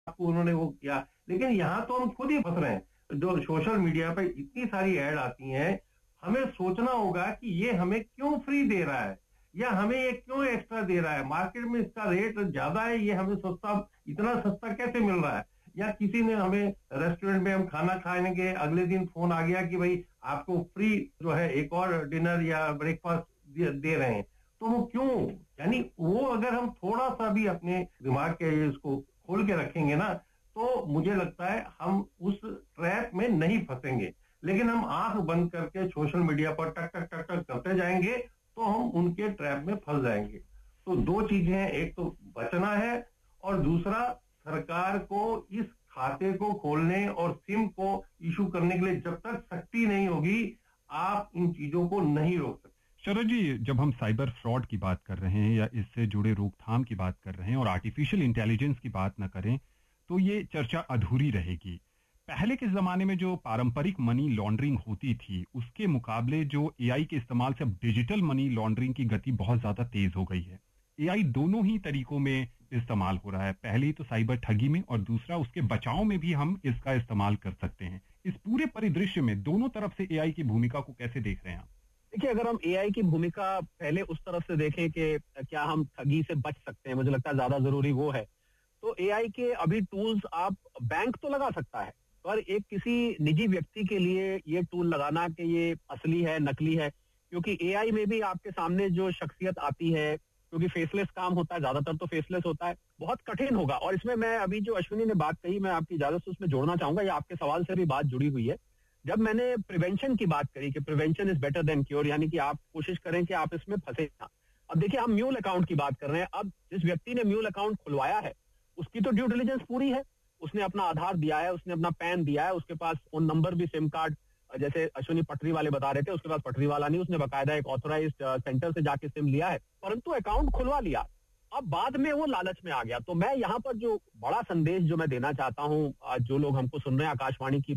आपको उन्होंने वो किया, लेकिन यहाँ तो हम खुद ही फंस रहे हैं। जो सोशल मीडिया पे इतनी सारी ऐड आती हैं, हमें सोचना होगा कि ये हमें क्यों फ्री दे रहा है या हमें ये क्यों एक्स्ट्रा दे रहा है। मार्केट में इसका रेट ज्यादा है, ये हमें सस्ता, इतना सस्ता कैसे मिल रहा है। या किसी ने हमें रेस्टोरेंट में हम खाना खाने के अगले दिन फोन आ गया कि भाई आपको फ्री जो है एक और डिनर या ब्रेकफास्ट दे रहे हैं, तो वो क्यों, यानी वो अगर हम थोड़ा सा भी अपने दिमाग के इसको खोल के रखेंगे ना, तो मुझे लगता है हम उस ट्रैप में नहीं फंसेंगे। लेकिन हम आंख बंद करके सोशल मीडिया पर टक टक टक टक करते जाएंगे तो हम उनके ट्रैप में फंस जाएंगे। तो दो चीजें हैं, एक तो बचना है और दूसरा सरकार को इस खाते को खोलने और सिम को इशू करने के लिए जब तक सख्ती नहीं होगी, आप इन चीजों को नहीं रोक सकते। शरद जी, जब हम साइबर फ्रॉड की बात कर रहे हैं या इससे जुड़े रोकथाम की बात कर रहे हैं और आर्टिफिशियल इंटेलिजेंस की बात न करें तो ये चर्चा अधूरी रहेगी। पहले के जमाने में जो पारंपरिक मनी लॉन्ड्रिंग होती थी उसके मुकाबले जो एआई के इस्तेमाल से अब डिजिटल मनी लॉन्ड्रिंग की गति बहुत ज्यादा तेज हो गई है। एआई दोनों ही तरीकों में इस्तेमाल हो रहा है, पहले तो साइबर ठगी में और दूसरा उसके बचाव में भी हम इसका इस्तेमाल कर सकते हैं। इस पूरे परिदृश्य में दोनों तरफ से एआई की भूमिका को कैसे देख रहे हैं आप? देखिए, अगर हम एआई की भूमिका पहले उस तरफ से देखें कि क्या हम ठगी से बच सकते हैं, मुझे लगता है ज्यादा जरूरी वो है। तो एआई के अभी टूल्स आप बैंक तो लगा सकता है, पर एक किसी निजी व्यक्ति के लिए ये टूल लगाना कि ये असली है नकली है, क्योंकि एआई में भी आपके सामने जो शख्सियत आती है, क्योंकि फेसलेस काम होता है, ज्यादातर तो फेसलेस होता है, बहुत कठिन होगा। और इसमें मैं अभी जो अश्विनी ने बात कही, मैं आपकी इजाजत से उसमें जोड़ना चाहूंगा, या आपके सवाल से भी बात जुड़ी हुई है। जब मैंने प्रिवेंशन की बात करी कि prevention is better than cure, यानी कि आप कोशिश करें कि आप इसमें फंसे ना। अब देखिए, हम म्यूल अकाउंट की बात कर रहे हैं। अब जिस व्यक्ति ने म्यूल अकाउंट खुलवाया है उसकी तो ड्यू डिलिजेंस पूरी है, उसने अपना आधार दिया है, उसने अपना पैन दिया है, उसके पास फोन नंबर भी, सिम कार्ड, जैसे अश्विनी पटरी वाले बता रहे थे, उसके पास पटरी वाला नहीं, उसने बकायदा एक ऑथोराइज्ड सेंटर से जाके सिम लिया है, परंतु अकाउंट खुलवा लिया। अब बाद में वो लालच में आ गया। तो मैं यहाँ पर जो बड़ा संदेश जो मैं देना चाहता हूँ, जो लोग हमको सुन रहे हैं, आकाशवाणी की